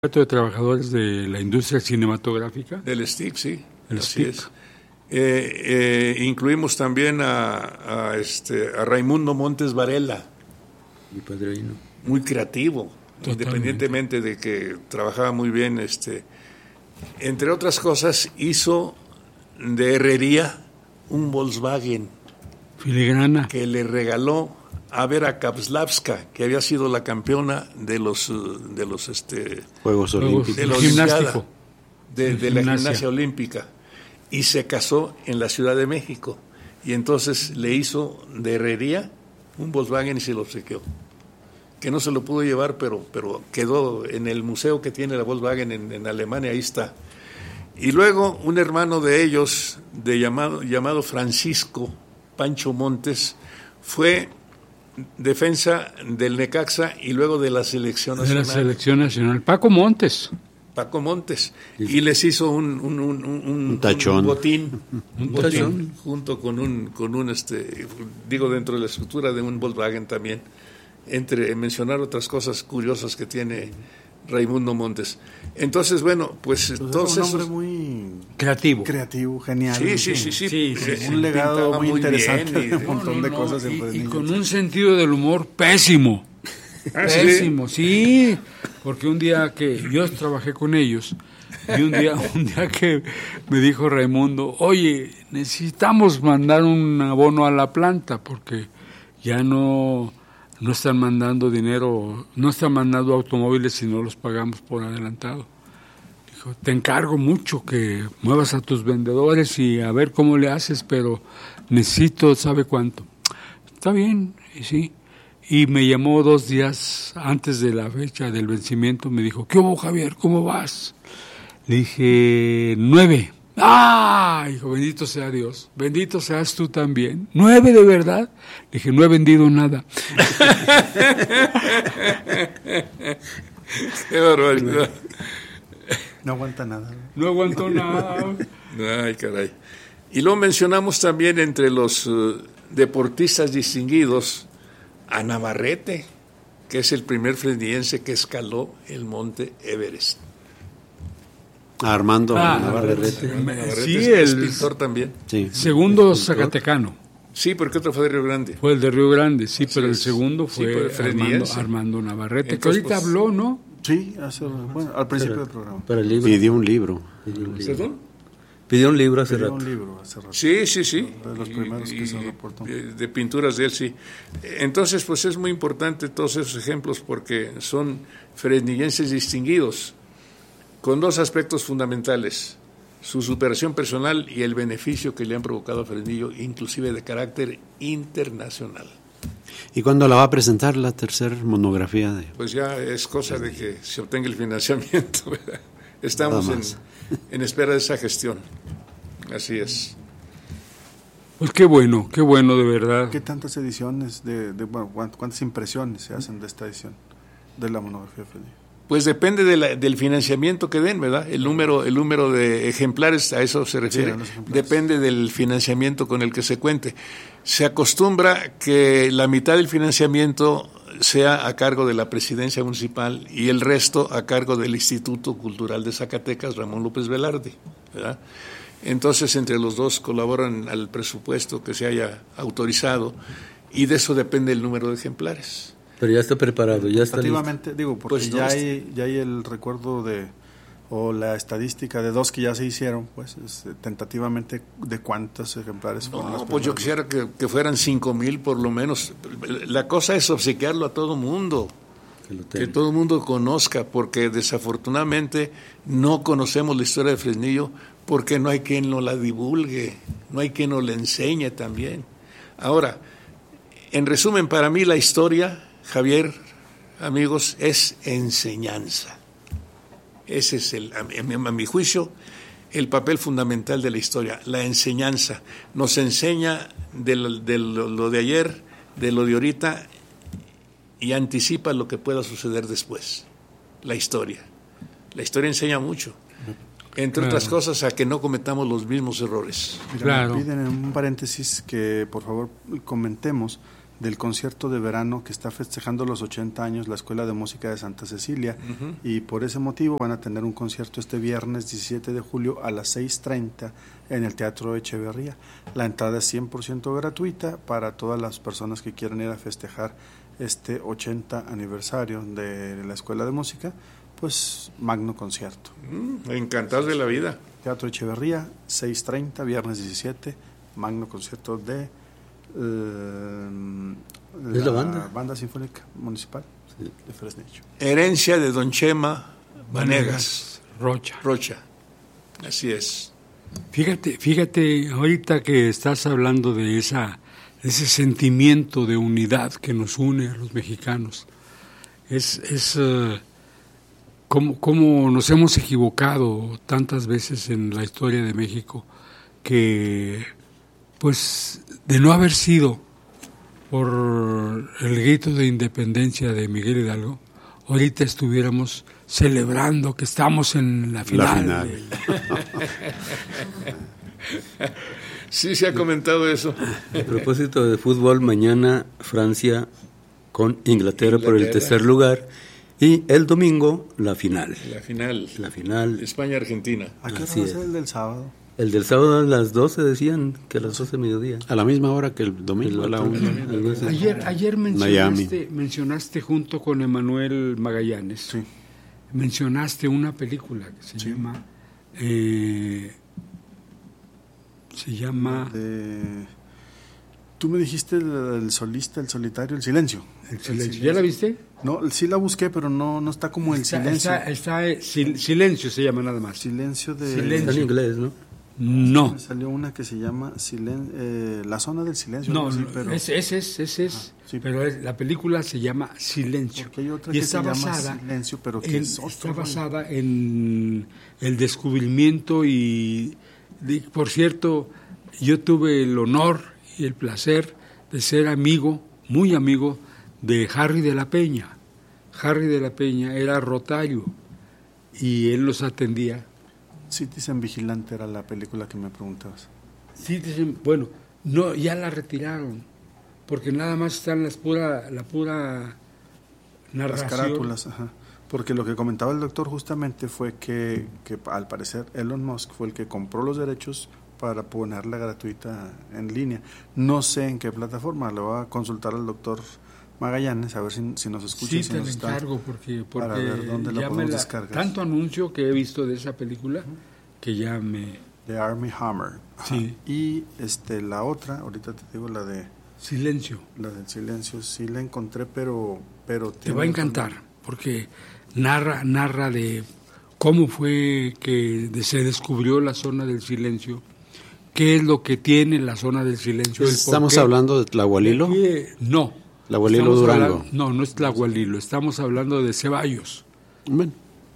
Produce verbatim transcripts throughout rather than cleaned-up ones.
de Trabajadores de la Industria Cinematográfica. Del S T I C, sí. El así S T I C. es. Eh, eh, incluimos también a, a, este, a Raimundo Montes Varela. Mi padrino. Muy creativo, Totalmente. Independientemente de que trabajaba muy bien. Este, entre otras cosas, hizo de herrería un Volkswagen Filigrana. que le regaló a Vera Kapslavska, que había sido la campeona de los de los este Juegos Olímpicos. de la Gimnástico. Olimpiada, de, de la Gimnasia. gimnasia olímpica, y se casó en la Ciudad de México, y entonces le hizo de herrería un Volkswagen y se lo obsequió, que no se lo pudo llevar, pero pero quedó en el museo que tiene la Volkswagen en, en Alemania, ahí está. Y luego un hermano de ellos, de llamado llamado Francisco Pancho Montes, fue defensa del Necaxa y luego de la selección De nacional. la Selección Nacional. Paco Montes. Paco Montes, y les hizo un, un, un, un, Un tachón. un botín, un Un botín tachón. junto con un, con un este, digo, dentro de la estructura de un Volkswagen también, entre mencionar otras cosas curiosas que tiene Raimundo Montes. Entonces, bueno, pues Pues todos era un hombre esos... muy Creativo. creativo, genial. Sí, sí, sí, sí. Sí, sí, Eh, sí. Un legado pintaba muy interesante bien y- de un montón No, no, de no, cosas en y, y Fresnillo. con un sentido del humor pésimo. ¿Ah, sí? Pésimo, sí. Porque un día que yo trabajé con ellos, y un día, un día que me dijo Raimundo, oye, necesitamos mandar un abono a la planta, porque ya no, no están mandando dinero, no están mandando automóviles si no los pagamos por adelantado. Dijo, te encargo mucho que muevas a tus vendedores y a ver cómo le haces, pero necesito, ¿sabe cuánto? Está bien, y sí. Y me llamó dos días antes de la fecha del vencimiento, me dijo, ¿qué hubo, Javier? ¿Cómo vas? Le dije, nueve. ¡Ah! Dijo, bendito sea Dios, bendito seas tú también. ¿Nueve de verdad? Le dije, no he vendido nada. Qué barbaridad. No aguanta nada. No aguantó nada. Ay, caray. Y luego mencionamos también entre los uh, deportistas distinguidos a Navarrete, que es el primer fresnillense que escaló el monte Everest. Armando Ah, Navarrete. Armando Navarrete sí, es, es el- pintor también. Sí. Segundo Escultor. zacatecano. Sí, porque otro fue de Río Grande. Fue el de Río Grande, sí, Así pero el es. segundo Sí, fue pero Armando, fresnillense. Armando Navarrete, Entonces, que ahorita pues, habló, ¿no? Sí, hace, bueno, al principio del programa. Para el libro. Pidió un libro. Pidió un libro. ¿Perdón? Pidió un libro hace Escribió rato. un libro hace rato. Sí, sí, sí. De los primeros que se Y- reportó. De, de pinturas de él, sí. Entonces, pues es muy importante todos esos ejemplos porque son fresnillenses distinguidos con dos aspectos fundamentales: su superación personal y el beneficio que le han provocado a Fresnillo, inclusive de carácter internacional. ¿Y cuándo la va a presentar la tercera monografía? De... Pues ya es cosa de que se obtenga el financiamiento, ¿verdad? Estamos Nada en, más. en espera de esa gestión. Así es. Pues qué bueno, qué bueno de verdad. ¿Qué tantas ediciones, de, de bueno, cuánt- cuántas impresiones se hacen de esta edición de la monografía de Fresnillo? Pues depende de la- del financiamiento que den, ¿verdad? El número, el número de ejemplares, a eso se refiere. a los ejemplares. Depende del financiamiento con el que se cuente. Se acostumbra que la mitad del financiamiento sea a cargo de la presidencia municipal y el resto a cargo del Instituto Cultural de Zacatecas, Ramón López Velarde, ¿verdad? Entonces, entre los dos colaboran al presupuesto que se haya autorizado y de eso depende el número de ejemplares. Pero ya está preparado, ya está listo. Tentativamente, digo, porque Pues no, ya, este- hay, ya hay el recuerdo de, o la estadística de dos que ya se hicieron, pues este, tentativamente de cuántos ejemplares fueron. No, las pues yo primeras. quisiera que, que fueran cinco mil por lo menos. La cosa es obsequiarlo a todo mundo, Que lo que tenga. todo el mundo conozca, porque desafortunadamente no conocemos la historia de Fresnillo porque no hay quien nos la divulgue, no hay quien nos la enseñe también. Ahora, en resumen, para mí la historia, Javier, amigos, es enseñanza. Ese es, el, a, mi, a mi juicio, el papel fundamental de la historia, la enseñanza. Nos enseña de lo de, lo, lo de ayer, de lo de ahorita, y anticipa lo que pueda suceder después. La historia. La historia enseña mucho. Entre Claro. otras cosas, a que no cometamos los mismos errores. Mira, Claro. me piden en un paréntesis que por favor comentemos del concierto de verano que está festejando los ochenta años la Escuela de Música de Santa Cecilia, uh-huh. y por ese motivo van a tener un concierto este viernes diecisiete de julio a las seis treinta en el Teatro Echeverría. La entrada es cien por ciento gratuita para todas las personas que quieran ir a festejar este ochenta aniversario de la Escuela de Música, pues magno concierto. Mm, encantados de la vida. Teatro Echeverría, seis treinta, viernes diecisiete, magno concierto de Uh, ¿Es la banda? Banda Sinfónica Municipal, sí, de Fresnillo. Herencia de Don Chema Vanegas Rocha. Rocha. Así es. Fíjate, fíjate, ahorita que estás hablando de esa, ese sentimiento de unidad que nos une a los mexicanos, es, es uh, como, como nos hemos equivocado tantas veces en la historia de México, que pues de no haber sido por el grito de independencia de Miguel Hidalgo, ahorita estuviéramos celebrando que estamos en la final. La final. Sí, se ha comentado eso. A propósito de fútbol, mañana Francia con Inglaterra, Inglaterra por el tercer lugar, y el domingo la final. La final. La final. España-Argentina. ¿A qué hora va a ser el del sábado? El del sábado a las doce decían que a las doce de mediodía. A la misma hora que el domingo, el a la una. Ayer, ayer mencionaste, mencionaste junto con Emanuel Magallanes, sí. mencionaste una película que se sí. llama... Eh, se llama... De... Tú me dijiste el, el solista, el solitario, el silencio. El silencio. ¿Ya la viste? No, sí la busqué, pero no, no está como el está, silencio. Está, está, eh, sil, silencio se llama nada más. Silencio de... Silencio. Está en inglés, ¿no? No. Me salió una que se llama silen, eh, La Zona del Silencio. No, así, no pero... ese es, ese es, es ah, sí, pero es, la película se llama Silencio. Porque hay otra y que está se basada llama Silencio, pero que en, es otro está rollo. basada en el descubrimiento y, de, por cierto, yo tuve el honor y el placer de ser amigo, muy amigo, de Harry de la Peña. Harry de la Peña era rotario y él los atendía. Citizen Vigilante era la película que me preguntabas. Citizen, bueno, no, ya la retiraron, porque nada más están las pura, la pura narración. Las carátulas, ajá. Porque lo que comentaba el doctor justamente fue que, que al parecer Elon Musk fue el que compró los derechos para ponerla gratuita en línea. No sé en qué plataforma, le voy a consultar al doctor Magallanes a ver si, si nos escucha. Sí, y si te nos lo está, encargo porque, porque para ver dónde la podemos la, descargar. Tanto anuncio que he visto de esa película que ya me... The Armie Hammer. Ajá. Sí. Y este, la otra, ahorita te digo la de... Silencio. La del silencio, sí la encontré, pero... pero te va a encantar, un... porque narra, narra de cómo fue que se descubrió la zona del silencio, qué es lo que tiene la zona del silencio. ¿Estamos hablando de Tlahualilo? No. Tlahualilo Durango. Hablando, no, no es Tlahualilo, estamos hablando de Ceballos. Bueno.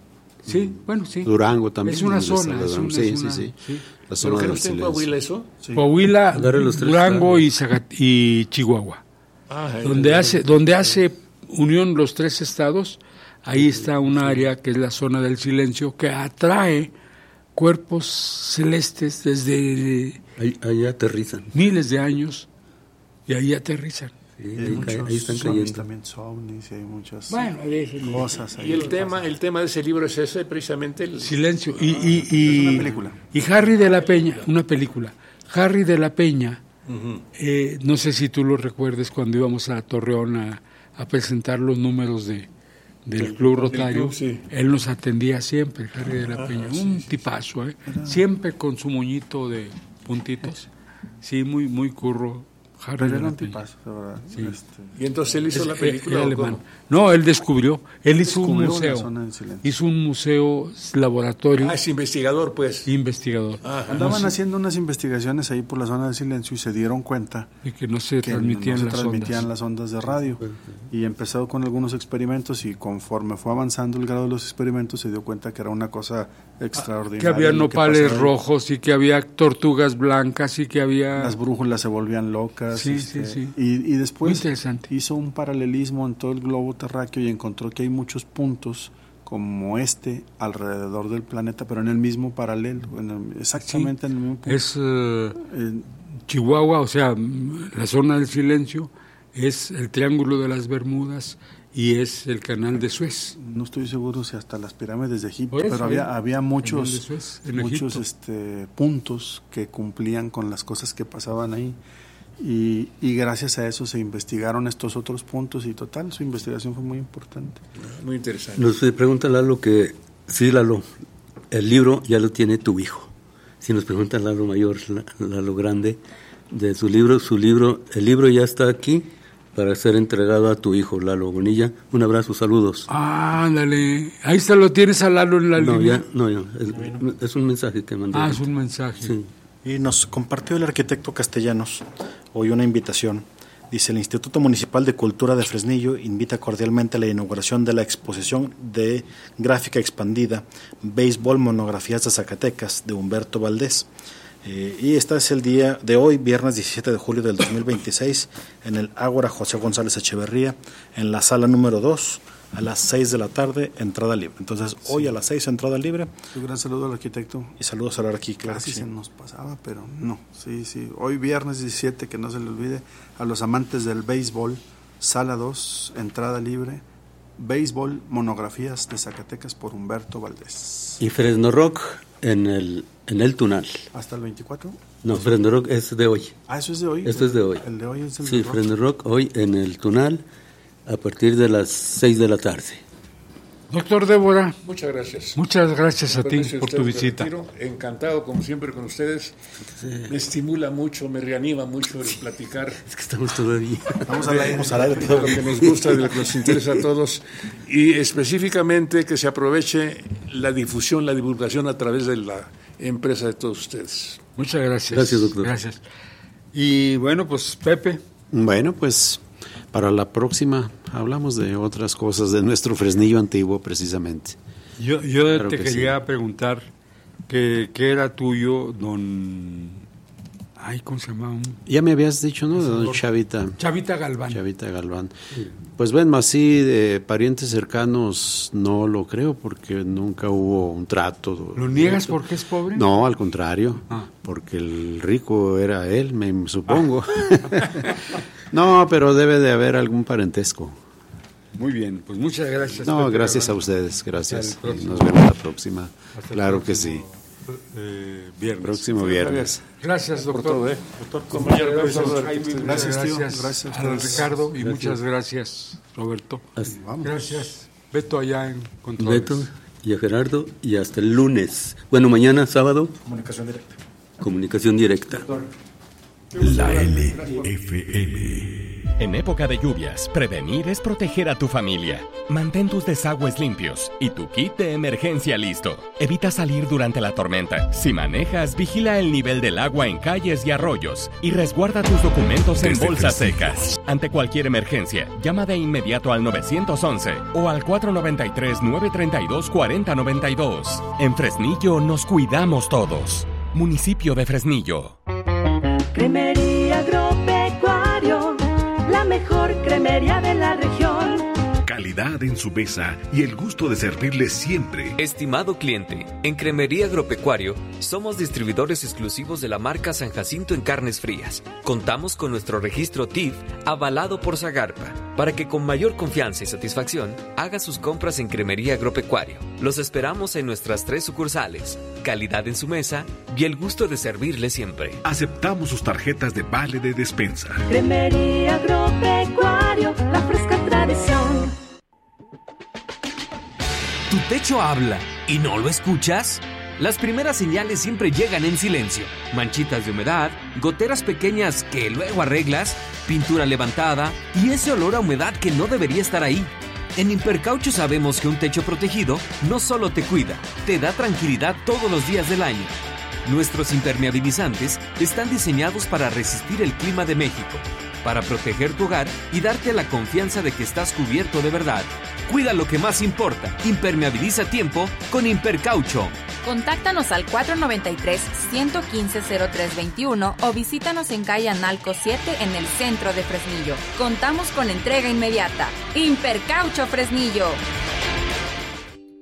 Sí, bueno, sí. Durango también. Es una zona. Es una, sí, es una, sí, sí, sí. La zona ¿Pero del qué no está en Coahuila eso? Sí. Coahuila, Durango y, Zagat y Chihuahua. Ah, donde hace, donde hace unión los tres estados, ahí está un área que es la zona del silencio, que atrae cuerpos celestes desde ahí, ahí aterrizan miles de años y ahí aterrizan. Sí, ahí, muchos, ahí están cayendo también ovnis, hay muchas bueno, cosas ahí. Y el tema, el tema de ese libro es ese, precisamente el silencio. Y, y, y, es una película. Y Harry de la Peña, una película. Harry de la Peña, uh-huh. eh, no sé si tú lo recuerdes cuando íbamos a Torreón a, a presentar los números de del el, Club Rotario, club, sí. Él nos atendía siempre, Harry de la ah, Peña, sí, un sí, tipazo, ¿eh? Era... siempre con su moñito de puntitos, sí, muy muy curro. Harry Pero era un tipazo, ¿verdad? Sí. Este... ¿Y entonces él hizo es, la película? Alemán. No, él descubrió, él hizo descubrió un museo, hizo un museo laboratorio. Ah, es investigador, pues. Investigador. Ah, Andaban no haciendo unas investigaciones ahí por la zona del silencio y se dieron cuenta de que no se que transmitían, no se las, transmitían ondas. las ondas de radio. Y empezó con algunos experimentos y conforme fue avanzando el grado de los experimentos se dio cuenta que era una cosa extraordinaria. Que había nopales que rojos y que había tortugas blancas y que había... Las brújulas se volvían locas. Sí, este, sí, sí. Y, y después hizo un paralelismo en todo el globo terráqueo y encontró que hay muchos puntos como este alrededor del planeta, pero en el mismo paralelo, en el, exactamente sí, en el mismo punto. Es uh, eh, Chihuahua, o sea, la zona del silencio, es el Triángulo de las Bermudas y es el Canal de Suez. No estoy seguro si hasta las pirámides de Egipto, Eso, pero había, había muchos, Suez, muchos este, puntos que cumplían con las cosas que pasaban ahí. Y, y gracias a eso se investigaron estos otros puntos y total, su investigación fue muy importante. Muy interesante. Nos pregunta Lalo que, sí, Lalo, el libro ya lo tiene tu hijo. Si nos pregunta Lalo Mayor, Lalo Grande, de su libro, su libro, el libro ya está aquí para ser entregado a tu hijo, Lalo Bonilla. Un abrazo, saludos. Ah, ándale. Ahí está, lo tienes a Lalo en la no, línea. Ya, no, ya, es, es un mensaje que mandé. Ah, es un mensaje. Sí. Y nos compartió el arquitecto Castellanos hoy una invitación. Dice, el Instituto Municipal de Cultura de Fresnillo invita cordialmente a la inauguración de la exposición de gráfica expandida Béisbol Monografías de Zacatecas de Humberto Valdés. Eh, y este es el día de hoy, viernes diecisiete de julio del dos mil veintiséis, en el Ágora José González Echeverría, en la sala número dos, a las seis de la tarde, entrada libre. Entonces, sí. Hoy a las seis, entrada libre. Un gran saludo al arquitecto. Y saludos al arquitecto. Claro, Casi sí. se nos pasaba, pero no. Sí, sí. Hoy viernes diecisiete, que no se le olvide, a los amantes del béisbol, sala dos, entrada libre, Béisbol Monografías de Zacatecas por Humberto Valdés. Y Fresno Rock en el, en el Tunal. ¿Hasta el veinticuatro? No, Fresno Rock es de hoy. Ah, eso es de hoy. Esto es de hoy. El de hoy es el Sí, de rock. Fresno Rock hoy en el Tunal a partir de las seis de la tarde. Doctor Débora, Muchas gracias. muchas gracias a ti Permiso por usted tu de visita. retiro. Encantado, como siempre, con ustedes. Me estimula mucho, me reanima mucho el platicar. Es que estamos todavía. Vamos al aire, vamos al aire. De lo que nos gusta, de lo que nos interesa a todos. Y específicamente que se aproveche la difusión, la divulgación a través de la empresa de todos ustedes. Muchas gracias. Gracias, doctor. Gracias. Y bueno, pues Pepe. Bueno, pues para la próxima hablamos de otras cosas, de nuestro Fresnillo antiguo precisamente. Yo, yo Claro te que quería preguntar que, que era tuyo, don... Ay, ¿cómo se llama? Ya me habías dicho, ¿no? Don Chavita. Chavita Galván. Chavita Galván. Pues bueno, así de parientes cercanos no lo creo porque nunca hubo un trato. ¿Lo niegas porque es pobre? No, al contrario, Ah. porque el rico era él, me supongo. No, pero debe de haber algún parentesco. Muy bien, pues muchas gracias. No, Pepe gracias a Galván. ustedes, gracias. Hasta el próximo. Nos vemos la próxima. Hasta el Claro que próximo, sí. eh, viernes. Próximo viernes. Gracias, doctor. todo, ¿eh? Doctor, Compañero, gracias, gracias, Jaime, gracias, muchas tío. gracias, Gracias a a ustedes. Ricardo y Gracias. muchas gracias, Roberto. Hasta- Vamos. Gracias. Beto allá en Controles. Beto y a Gerardo y hasta el lunes. Bueno, mañana, sábado, Comunicación directa. comunicación directa. La L F M. En época de lluvias, prevenir es proteger a tu familia. Mantén tus desagües limpios y tu kit de emergencia listo. Evita salir durante la tormenta. Si manejas, vigila el nivel del agua en calles y arroyos y resguarda tus documentos en Desde bolsas Fresnillo. secas. Ante cualquier emergencia, llama de inmediato al nueve once o al cuatro nueve tres, nueve tres dos, cuatro cero nueve dos. En Fresnillo nos cuidamos todos. Municipio de Fresnillo. Cremería Agropecuario, la mejor cremería de la región. Calidad en su mesa y el gusto de servirle siempre. Estimado cliente, en Cremería Agropecuario somos distribuidores exclusivos de la marca San Jacinto en carnes frías. Contamos con nuestro registro T I F avalado por Zagarpa para que con mayor confianza y satisfacción haga sus compras en Cremería Agropecuario. Los esperamos en nuestras tres sucursales. Calidad en su mesa y el gusto de servirle siempre. Aceptamos sus tarjetas de vale de despensa. Cremería Agropecuario, la fresca tradición. ¿Tu techo habla y no lo escuchas? Las primeras señales siempre llegan en silencio. Manchitas de humedad, goteras pequeñas que luego arreglas, pintura levantada y ese olor a humedad que no debería estar ahí. En Impercaucho sabemos que un techo protegido no solo te cuida, te da tranquilidad todos los días del año. Nuestros impermeabilizantes están diseñados para resistir el clima de México, para proteger tu hogar y darte la confianza de que estás cubierto de verdad. Cuida lo que más importa. Impermeabiliza a tiempo con Impercaucho. Contáctanos al cuatro nueve tres, uno uno cinco, cero tres dos uno o visítanos en calle Analco siete en el centro de Fresnillo. Contamos con entrega inmediata. Impercaucho Fresnillo.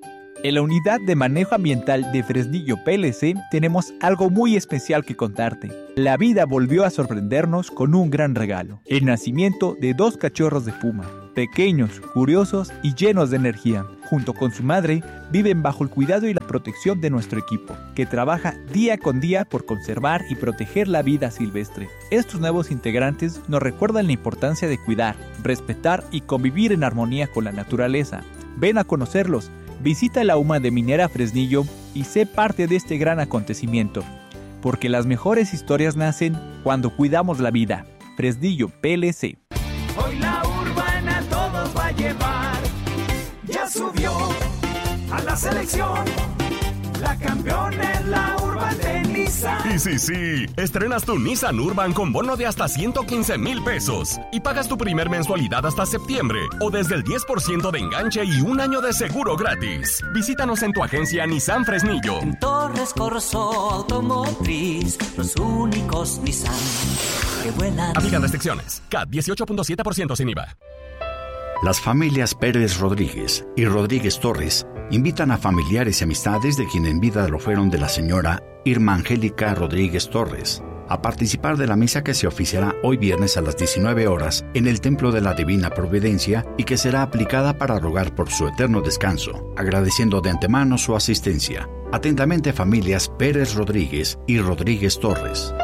En la Unidad de Manejo Ambiental de Fresnillo P L C tenemos algo muy especial que contarte. La vida volvió a sorprendernos con un gran regalo: el nacimiento de dos cachorros de puma, pequeños, curiosos y llenos de energía. Junto con su madre, viven bajo el cuidado y la protección de nuestro equipo, que trabaja día con día por conservar y proteger la vida silvestre. Estos nuevos integrantes nos recuerdan la importancia de cuidar, respetar y convivir en armonía con la naturaleza. Ven a conocerlos. Visita la U M A de Minera Fresnillo y sé parte de este gran acontecimiento, porque las mejores historias nacen cuando cuidamos la vida. Fresnillo P L C. Hoy la urbana todos va a llevar, ya subió a la selección. La campeona es la Urban de Nissan. Y sí, sí, estrenas tu Nissan Urban con bono de hasta ciento quince mil pesos y pagas tu primer mensualidad hasta septiembre o desde el diez por ciento de enganche y un año de seguro gratis. Visítanos en tu agencia Nissan Fresnillo. En Torres Corso Automotriz, los únicos Nissan que vuelan. Aplican restricciones. C A T dieciocho punto siete por ciento sin I V A. Las familias Pérez Rodríguez y Rodríguez Torres invitan a familiares y amistades de quien en vida lo fueron de la señora Irma Angélica Rodríguez Torres a participar de la misa que se oficiará hoy viernes a las diecinueve horas en el Templo de la Divina Providencia y que será aplicada para rogar por su eterno descanso, agradeciendo de antemano su asistencia. Atentamente, familias Pérez Rodríguez y Rodríguez Torres.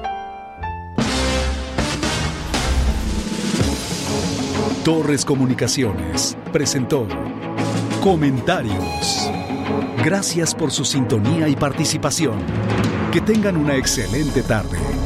Torres Comunicaciones presentó Comentarios. Gracias por su sintonía y participación. Que tengan una excelente tarde.